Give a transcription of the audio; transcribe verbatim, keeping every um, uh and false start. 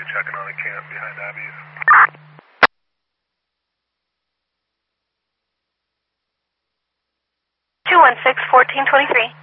checking on a camp behind Abby's. two one six, one four two three.